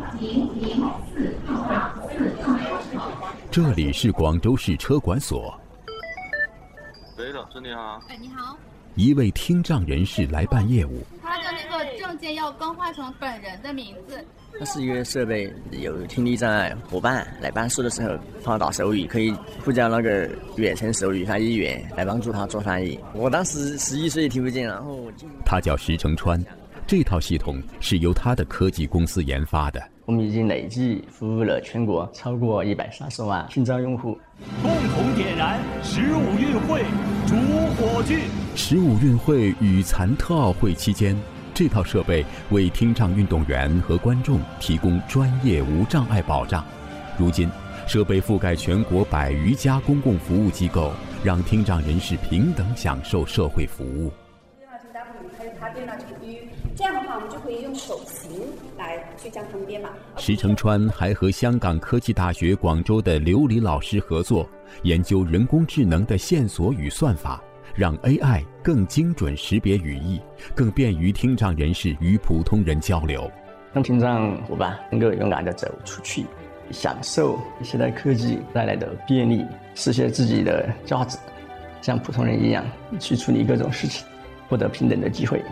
这里是广州市车管所。 喂，老师你好。 哎，你好。 一位听障人士来办业务。 他的那个证件要更换成本人的名字。 它是一个设备，有听力障碍伙伴来办事的时候放到手语，可以呼叫那个远程手语翻译员来帮助他做翻译。我当时11岁听不见，然后他叫石成川，这套系统是由他的科技公司研发的。 我们已经累计服务了全国超过130万听障用户。 共同点燃15运会主火炬。 15运会与残特奥会期间，这套设备为听障运动员和观众提供专业无障碍保障。如今，设备覆盖全国100余家公共服务机构，让听障人士平等享受社会服务。 还有它对那成语，这样的话我们就可以用手型来去将它们编码。 石成川还和香港科技大学广州的刘黎老师合作，研究人工智能的线索与算法，让 AI 更精准识别语义，更便于听障人士与普通人交流， 让听障伙伴能够勇敢地走出去，享受现代科技带来的便利，实现自己的价值，像普通人一样去处理各种事情，獲得平等嘅機會。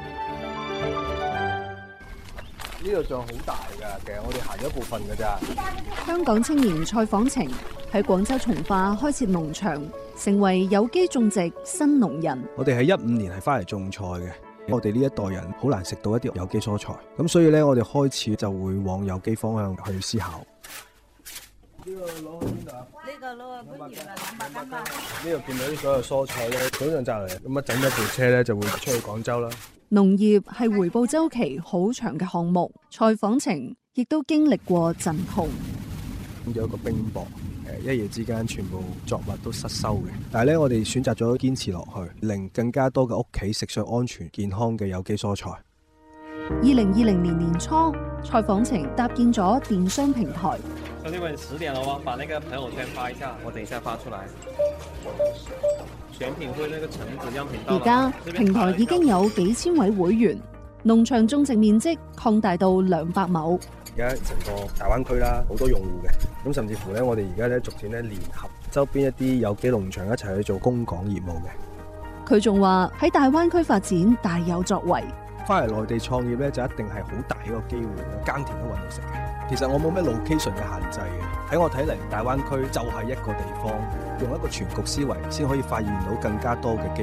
呢度仲好大㗎，其實我哋行咗一部分㗎咋。 香港青年蔡訪程喺廣州從化開設農場，成為有機種植新農人。 我哋喺15年係翻嚟種菜嘅，我哋呢一代人好難食到一啲有機蔬菜，咁所以呢，我哋開始就會往有機方向去思考。 呢個攞去邊度啊？ 呢個攞去官員啊，200斤吧。 呢度見到啲所有蔬菜咧，早上摘嚟，咁整咗部車咧就會出去廣州啦。 農業係回報週期好長嘅項目，蔡訪程亦都經歷過陣痛。 有一個冰雹，一夜之間全部作物都失收嘅。但係咧，我哋選擇咗堅持落去，令更加多嘅屋企食上安全健康嘅有機蔬菜。 2020年年初，蔡訪程搭建咗電商平台。 兄弟們10點了哦，把那個朋友圈發一下，我等一下發出來。選品會那個橙子樣品到了。 而家平台已經有幾千位會員，農場種植面積擴大到200畝。 而家成個大灣區啦，好多用戶嘅，咁甚至乎咧，我哋而家咧逐漸咧聯合周邊一啲有機農場一齊去做供港業務嘅。 佢仲話喺大灣區發展大有作為。 翻嚟內地創業咧，就一定係好大一個機會，耕田都揾到食嘅。其實我冇咩 location 嘅限制嘅，喺我睇嚟，大灣區就係一個地方，用一個全局思維，先可以發現到更加多嘅機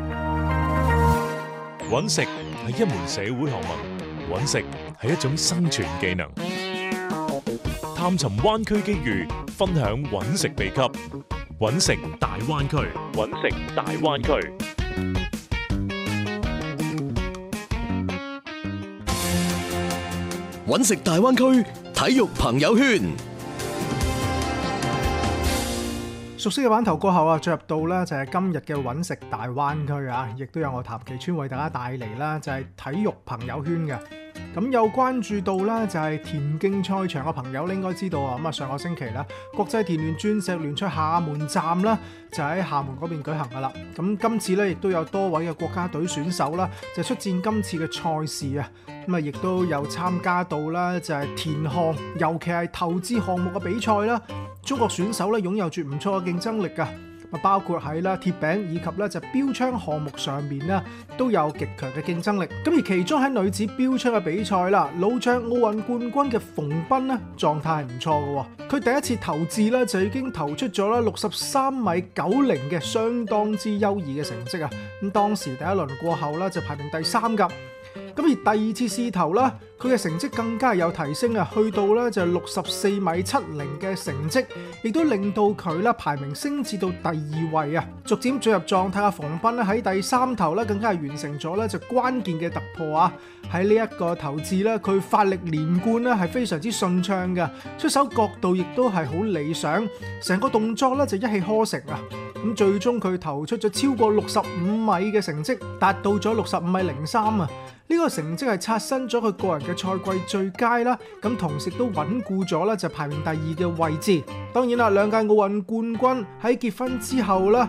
會。 揾食係一門社會學問，揾食係一種生存技能。探尋灣區機遇，分享揾食秘笈，揾食大灣區，揾食大灣區。 揾食大灣區體育朋友圈， 熟悉嘅版頭過後啊，進入到呢就係今日嘅揾食大灣區啊，亦都有我譚其川為大家帶嚟啦，就係體育朋友圈嘅。咁有關注到啦，就係田徑賽場嘅朋友咧，應該知道啊。咁啊，上個星期啦，國際田聯鑽石聯賽廈門站啦，就喺廈門嗰邊舉行噶啦。咁今次咧，亦都有多位嘅國家隊選手啦，就出戰今次嘅賽事啊。咁啊，亦都有參加到啦，就係田項，尤其係投擲項目嘅比賽啦。中國選手咧，擁有住唔錯嘅競爭力噶。包括喺啦鐵餅以及咧就標槍項目上面咧都有極強嘅競爭力。咁而其中喺女子標槍嘅比賽啦，老將奧運冠軍嘅馮彬咧狀態係唔錯嘅。佢第一次投擲咧就已經投出咗啦63.90米嘅相當之優異嘅成績啊！咁當時第一輪過後咧就排名第3㗎。咁而第二次試投啦，佢嘅成績更加有提升啊，去到咧就64.70米嘅成績，亦都令到佢咧排名升至到第2位啊！逐漸進入狀態嘅馮彬咧喺第3投咧更加係完成咗咧就關鍵嘅突破啊！喺呢一個投擲咧，佢發力連貫咧係非常之順暢嘅，出手角度亦都係好理想，成個動作咧就一氣呵成啊！咁最終佢投出咗超過65米嘅成績，達到咗65.03米啊！呢個成績係刷新咗佢個人嘅賽季最佳啦，咁同時都穩固咗啦就排名第2嘅位置。當然啦，兩屆奧運冠軍喺結婚之後啦，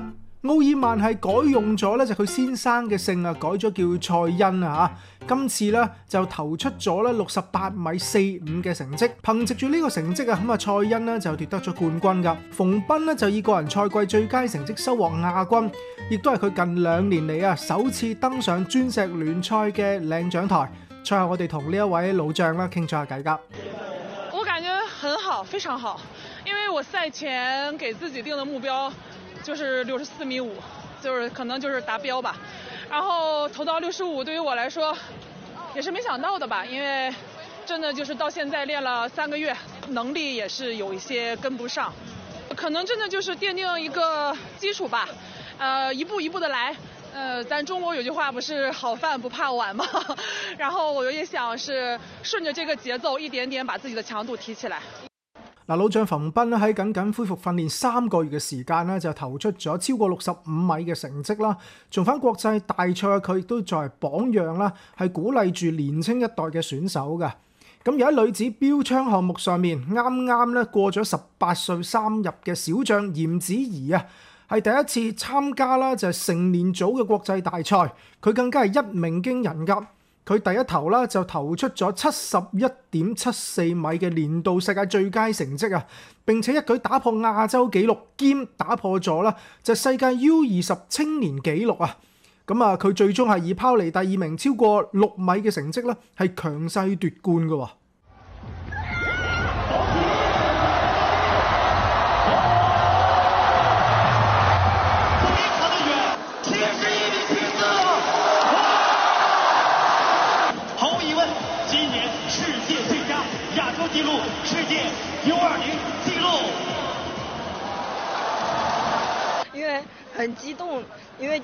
奧爾曼係改用咗咧就佢先生嘅姓啊，改咗叫蔡恩啊嚇。今次咧就投出咗咧68.45米嘅成績，憑藉住呢個成績啊，咁啊蔡恩呢就奪得咗冠軍㗎。馮彬呢就以個人賽季最佳成績收穫亞軍，亦都係佢近2年嚟啊首次登上鑽石聯賽嘅領獎台。賽後我哋同呢一位老將啦傾咗下偈㗎。 我感覺很好，非常好，因為我賽前給自己定的目標就是64.5米，就是可能就是達標吧。然後投到65，對於我來說也是沒想到的吧，因為真的就是到現在練了3個月，能力也是有一些跟不上，可能真的就是奠定一個基礎吧，一步一步的來。咱中國有句話不是好飯不怕晚嗎？然後我也想是順着這個節奏，一點點把自己的強度提起來。 嗱，老將馮彬咧喺僅僅恢復訓練3個月嘅時間咧，就投出咗超過65米嘅成績啦。重返國際大賽，佢亦都作為榜樣啦，係鼓勵住年青一代嘅選手嘅。咁而喺女子標槍項目上面，啱啱咧過咗18歲3日嘅小將嚴子怡啊，係第一次參加啦，就係成年組嘅國際大賽，佢更加係一鳴驚人㗎。佢第一投啦就投出咗71.74米嘅年度世界最佳成績啊！並且一舉打破亞洲紀錄，兼打破咗啦就世界 U20 青年紀錄啊！咁啊，佢最終係以拋離第2名超過6米嘅成績啦，係強勢奪冠㗎喎。 紀錄世界 U20 紀錄， 因為很激動，因為